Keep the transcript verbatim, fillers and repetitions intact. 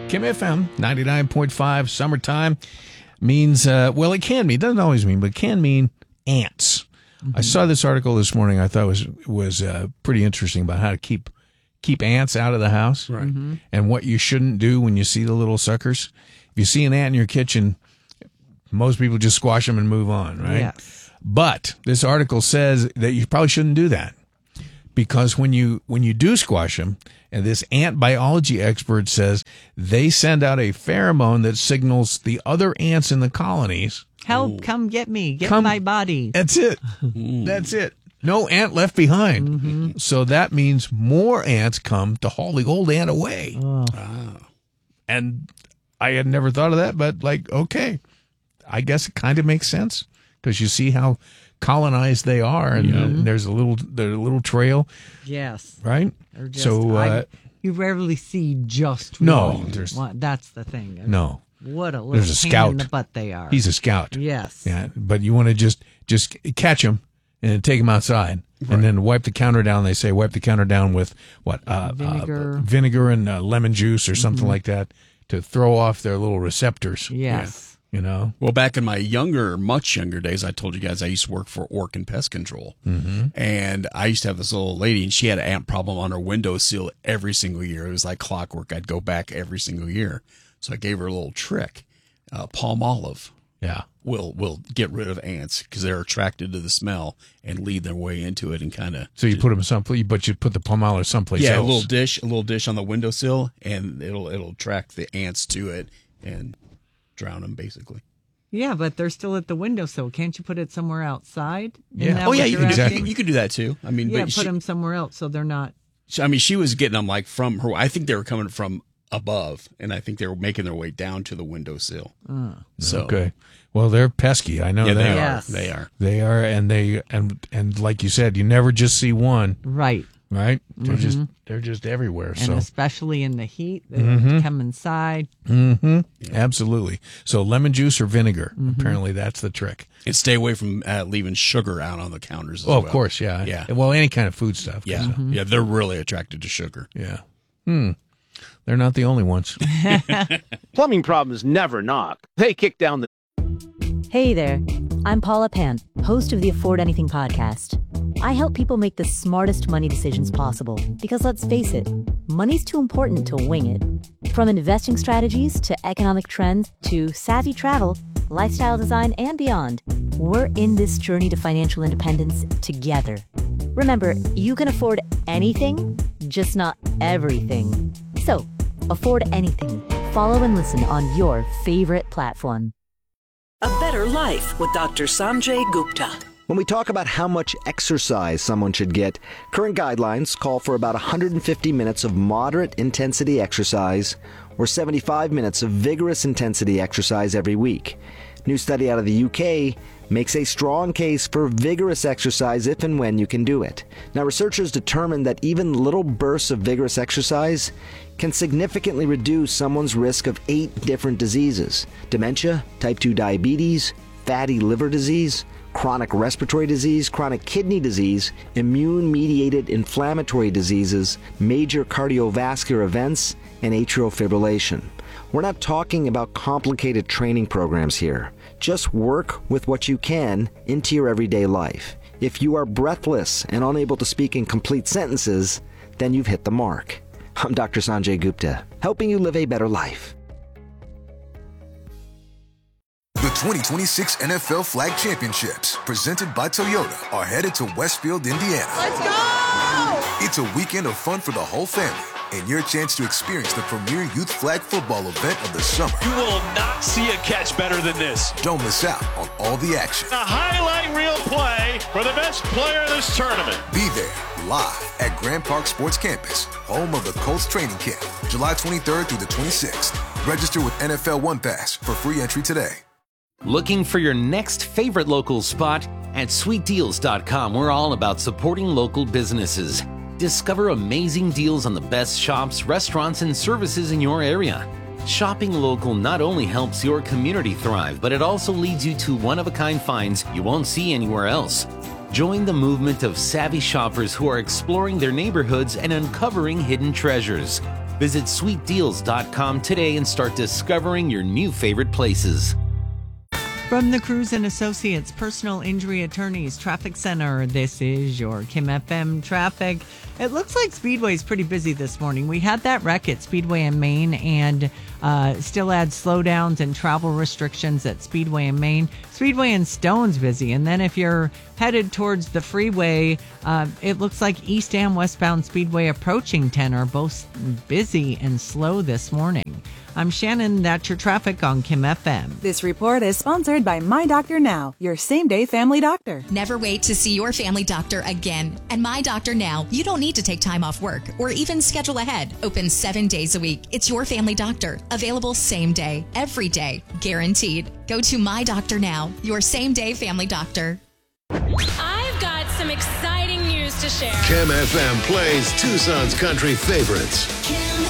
Kim F M, ninety-nine point five, summertime means, uh, well, it can mean, it doesn't always mean, but it can mean ants. Mm-hmm. I saw this article this morning I thought was was uh, pretty interesting about how to keep keep ants out of the house, right. mm-hmm. and what you shouldn't do when you see the little suckers. If you see an ant in your kitchen, most people just squash them and move on, right? Yes. But this article says that you probably shouldn't do that, because when you when you do squash them, and this ant biology expert says they send out a pheromone that signals the other ants in the colonies, help, Ooh. come get me, get come, my body. That's it. That's it. No ant left behind. Mm-hmm. So that means more ants come to haul the old ant away. Oh. Ah. And I had never thought of that, but like, okay, I guess it kind of makes sense, because you see how colonized they are, and mm-hmm. uh, there's a little there's a little trail. Yes. Right? Just, so uh, you rarely see just no. one. There's well, that's the thing. No. What a little there's a pain scout in the butt they are. He's a scout. Yes. Yeah, but you want to just just catch him and then take him outside, right. and then wipe the counter down. They say wipe the counter down with what uh, vinegar, uh, vinegar and uh, lemon juice or something mm-hmm. like that to throw off their little receptors. Yes. Yeah. You know, well, back in my younger, much younger days, I told you guys I used to work for Orkin Pest Control, mm-hmm. and I used to have this little lady, and she had an ant problem on her windowsill every single year. It was like clockwork. I'd go back every single year, so I gave her a little trick. Uh, palm olive, yeah, will will get rid of ants because they're attracted to the smell and lead their way into it, and kind of. So you put them someplace, but you put the palm olive someplace yeah, else. Yeah, a little dish, a little dish on the windowsill, and it'll it'll attract the ants to it and drown them, basically. Yeah, but they're still at the windowsill. Can't you put it somewhere outside? Yeah. Oh, yeah, you can, exactly. you can do that, too. I mean, yeah, but put she, them somewhere else so they're not... I mean, she was getting them, like, from her... I think they were coming from above, and I think they were making their way down to the windowsill. Uh, so, okay. Well, they're pesky. I know yeah, they, they are. Yes. They are. They are, and they and and like you said, you never just see one. Right. Right? They're mm-hmm. just they're just everywhere. And so especially in the heat, they mm-hmm. come inside. Mm-hmm. Yeah. Absolutely. So lemon juice or vinegar. Mm-hmm. Apparently that's the trick. And stay away from uh, leaving sugar out on the counters as oh, well. of course, yeah. Yeah. Well, any kind of food stuff. Yeah. Mm-hmm. Yeah, they're really attracted to sugar. Yeah. Hmm. They're not the only ones. Plumbing problems never knock. They kick down the... Hey there. I'm Paula Pant, host of the Afford Anything podcast. I help people make the smartest money decisions possible because, let's face it, money's too important to wing it. From investing strategies to economic trends to savvy travel, lifestyle design, and beyond, we're in this journey to financial independence together. Remember, you can afford anything, just not everything. So, afford anything. Follow and listen on your favorite platform. A better life with Doctor Sanjay Gupta. When we talk about how much exercise someone should get, current guidelines call for about one hundred fifty minutes of moderate intensity exercise or seventy-five minutes of vigorous intensity exercise every week. New study out of the U K makes a strong case for vigorous exercise if and when you can do it. Now, researchers determined that even little bursts of vigorous exercise can significantly reduce someone's risk of eight different diseases: dementia, type two diabetes, fatty liver disease, chronic respiratory disease, chronic kidney disease, immune-mediated inflammatory diseases, major cardiovascular events, and atrial fibrillation. We're not talking about complicated training programs here. Just work with what you can into your everyday life. If you are breathless and unable to speak in complete sentences, then you've hit the mark. I'm Doctor Sanjay Gupta, helping you live a better life. The twenty twenty-six N F L Flag Championships, presented by Toyota, are headed to Westfield, Indiana. Let's go! It's a weekend of fun for the whole family, and your chance to experience the premier youth flag football event of the summer. You will not see a catch better than this. Don't miss out on all the action. A highlight reel play for the best player in this tournament. Be there, live at Grand Park Sports Campus, home of the Colts training camp, July twenty-third through the twenty-sixth. Register with N F L One Pass for free entry today. Looking for your next favorite local spot? At sweet deals dot com, we're all about supporting local businesses. Discover amazing deals on the best shops, restaurants, and services in your area. Shopping local not only helps your community thrive, but it also leads you to one-of-a-kind finds you won't see anywhere else. Join the movement of savvy shoppers who are exploring their neighborhoods and uncovering hidden treasures. Visit sweet deals dot com today and start discovering your new favorite places. From the Cruz and Associates Personal Injury Attorneys Traffic Center, this is your Kim F M traffic. It looks like Speedway's pretty busy this morning. We had that wreck at Speedway in Maine and uh, still had slowdowns and travel restrictions at Speedway in Maine. Speedway in Stone's busy. And then if you're headed towards the freeway, uh, it looks like east and westbound Speedway approaching ten are both busy and slow this morning. I'm Shannon. That's your traffic on Kim F M. This report is sponsored by My Doctor Now, your same-day family doctor. Never wait to see your family doctor again. And My Doctor Now, you don't need to take time off work or even schedule ahead. Open seven days a week. It's your family doctor. Available same day, every day, guaranteed. Go to My Doctor Now, your same-day family doctor. I've got some exciting news to share. Kim F M plays Tucson's country favorites. Kim